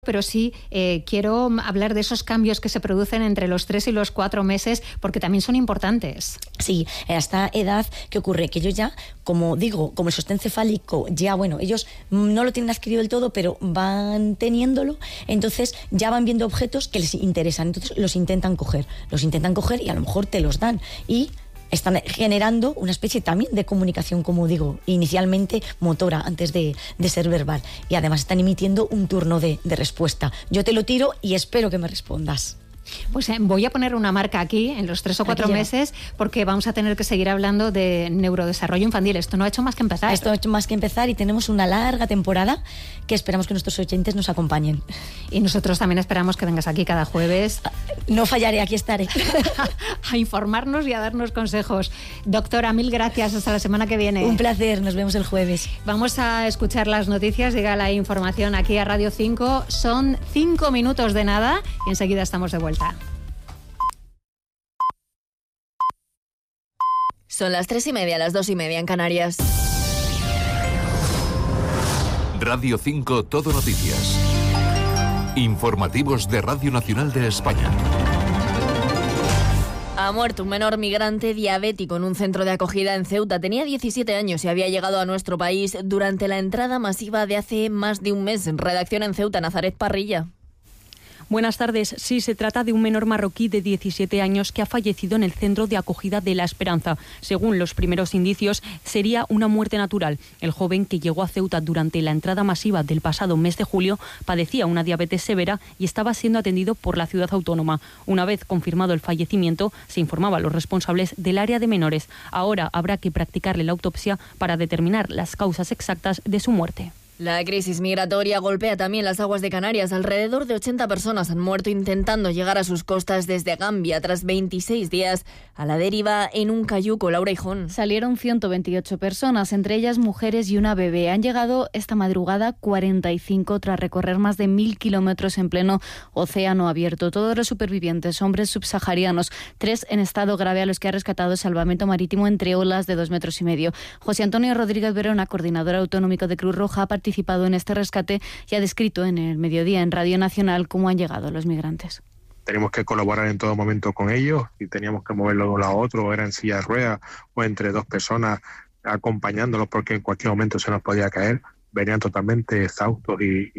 Pero sí quiero hablar de esos cambios que se producen entre los 3 y los 4 meses, porque también son importantes. Sí, a esta edad, ¿qué ocurre? Que ellos ya, como digo, como el sostén cefálico, ya, bueno, ellos no lo tienen adquirido del todo, pero van teniéndolo, entonces ya van viendo objetos que les interesan, entonces los intentan coger y a lo mejor te los dan y están generando una especie también de comunicación, como digo, inicialmente motora, antes de ser verbal. Y además están emitiendo un turno de respuesta. Yo te lo tiro y espero que me respondas. Pues voy a poner una marca aquí en los 3 o 4 meses, porque vamos a tener que seguir hablando de neurodesarrollo infantil. Esto no ha hecho más que empezar. Esto ha hecho más que empezar y tenemos una larga temporada que esperamos que nuestros oyentes nos acompañen. Y nosotros también esperamos que vengas aquí cada jueves. No fallaré, aquí estaré. A informarnos y a darnos consejos. Doctora, mil gracias. Hasta la semana que viene. Un placer, nos vemos el jueves. Vamos a escuchar las noticias, llega la información aquí a Radio 5. Son 5 minutos de nada y enseguida estamos de vuelta. Son las 3:30, las 2:30 en Canarias. Radio 5 Todo Noticias. Informativos de Radio Nacional de España. Ha muerto un menor migrante diabético en un centro de acogida en Ceuta. Tenía 17 años y había llegado a nuestro país durante la entrada masiva de hace más de un mes. Redacción en Ceuta, Nazaret Parrilla. Buenas tardes. Sí, se trata de un menor marroquí de 17 años que ha fallecido en el centro de acogida de La Esperanza. Según los primeros indicios, sería una muerte natural. El joven, que llegó a Ceuta durante la entrada masiva del pasado mes de julio, padecía una diabetes severa y estaba siendo atendido por la ciudad autónoma. Una vez confirmado el fallecimiento, se informaba a los responsables del área de menores. Ahora habrá que practicarle la autopsia para determinar las causas exactas de su muerte. La crisis migratoria golpea también las aguas de Canarias. Alrededor de 80 personas han muerto intentando llegar a sus costas desde Gambia tras 26 días a la deriva en un cayuco. Laura Hijón. Salieron 128 personas, entre ellas mujeres y una bebé. Han llegado esta madrugada 45 tras recorrer más de 1.000 kilómetros en pleno océano abierto. Todos los supervivientes, hombres subsaharianos, 3 en estado grave, a los que ha rescatado Salvamento Marítimo entre olas de 2,5 metros. José Antonio Rodríguez Verona, coordinador autonómico de Cruz Roja, ha participado en este rescate y ha descrito en el mediodía en Radio Nacional cómo han llegado los migrantes. Tenemos que colaborar en todo momento con ellos y teníamos que moverlos de un lado a otro, era en silla de ruedas o entre 2 personas acompañándolos porque en cualquier momento se nos podía caer. Venían totalmente exhaustos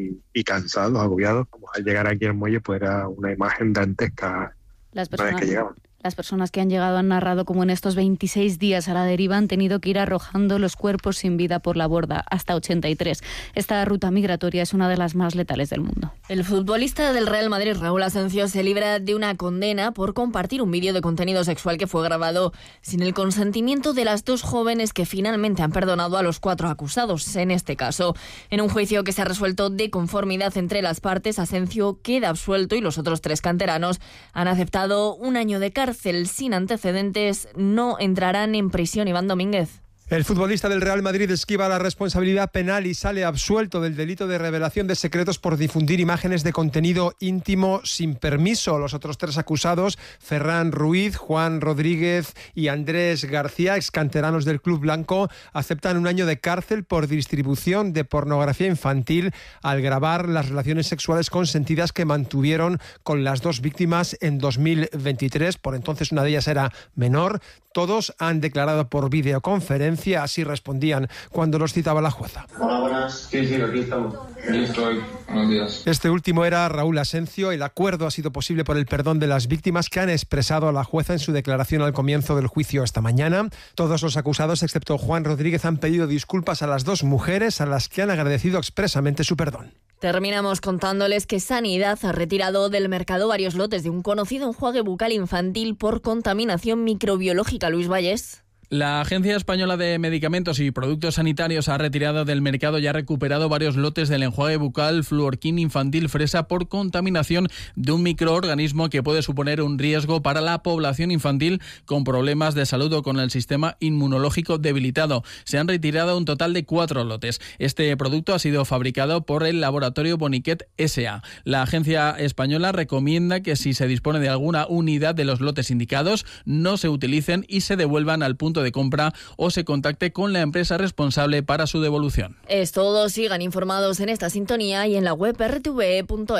y cansados, agobiados. Al llegar aquí al muelle pues era una imagen dantesca una vez que llegaban. Las personas que han llegado han narrado cómo en estos 26 días a la deriva han tenido que ir arrojando los cuerpos sin vida por la borda, hasta 83. Esta ruta migratoria es una de las más letales del mundo. El futbolista del Real Madrid, Raúl Asensio, se libra de una condena por compartir un vídeo de contenido sexual que fue grabado sin el consentimiento de las 2 jóvenes que finalmente han perdonado a los 4 acusados. En este caso, en un juicio que se ha resuelto de conformidad entre las partes, Asensio queda absuelto y los otros 3 canteranos han aceptado 1 año de cárcel. Sin antecedentes no entrarán en prisión. Iván Domínguez. El futbolista del Real Madrid esquiva la responsabilidad penal y sale absuelto del delito de revelación de secretos por difundir imágenes de contenido íntimo sin permiso. Los otros 3 acusados, Ferran Ruiz, Juan Rodríguez y Andrés García, excanteranos del Club Blanco, aceptan 1 año de cárcel por distribución de pornografía infantil al grabar las relaciones sexuales consentidas que mantuvieron con las 2 víctimas en 2023. Por entonces una de ellas era menor. Todos han declarado por videoconferencia, así respondían cuando los citaba la jueza. Hola, buenas. Sí, aquí estamos. Aquí estoy. Buenos días. Este último era Raúl Asensio. El acuerdo ha sido posible por el perdón de las víctimas que han expresado a la jueza en su declaración al comienzo del juicio esta mañana. Todos los acusados, excepto Juan Rodríguez, han pedido disculpas a las 2 mujeres a las que han agradecido expresamente su perdón. Terminamos contándoles que Sanidad ha retirado del mercado varios lotes de un conocido enjuague bucal infantil por contaminación microbiológica. Luis Valles. La Agencia Española de Medicamentos y Productos Sanitarios ha retirado del mercado y ha recuperado varios lotes del enjuague bucal Fluorquin infantil fresa por contaminación de un microorganismo que puede suponer un riesgo para la población infantil con problemas de salud o con el sistema inmunológico debilitado. Se han retirado un total de 4 lotes. Este producto ha sido fabricado por el laboratorio Boniquet S.A. La Agencia Española recomienda que si se dispone de alguna unidad de los lotes indicados, no se utilicen y se devuelvan al punto de compra o se contacte con la empresa responsable para su devolución. Es todo. Sigan informados en esta sintonía y en la web rtve.es.